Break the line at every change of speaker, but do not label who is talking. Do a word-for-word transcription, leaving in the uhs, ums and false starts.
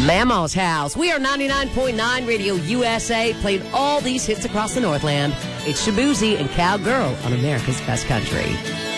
Mama's House. We are ninety-nine point nine Radio U S A, playing all these hits across the Northland. It's Shaboozey and Cowgirl on America's Best Country.